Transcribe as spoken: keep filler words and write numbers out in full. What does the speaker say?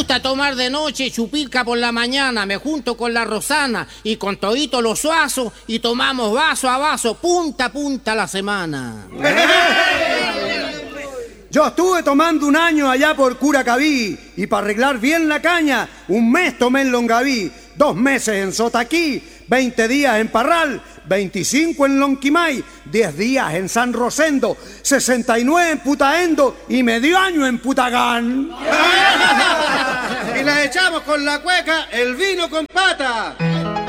gusta tomar de noche, chupilca por la mañana. Me junto con la Rosana y con todito los suazos y tomamos vaso a vaso, punta a punta la semana. Yo estuve tomando un año allá por Curacaví y para arreglar bien la caña, un mes tomé en Longaví, dos meses en Sotaquí, veinte días en Parral, veinticinco en Lonquimay, diez días en San Rosendo, sesenta y nueve en Putaendo y medio año en Putagán. Y la echamos con la cueca, el vino con pata.